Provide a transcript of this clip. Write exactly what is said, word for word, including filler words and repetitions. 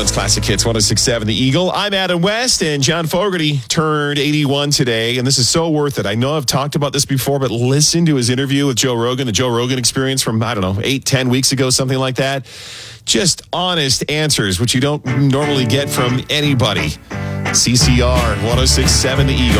It's Classic Hits one oh six point seven The Eagle. I'm Adam West, and John Fogerty turned eighty-one today, and this is so worth it. I know I've talked about this before, but listen to his interview with Joe Rogan, the Joe Rogan Experience from, I don't know, eight, ten weeks ago, something like that. Just honest answers, which you don't normally get from anybody. C C R one oh six point seven The Eagle.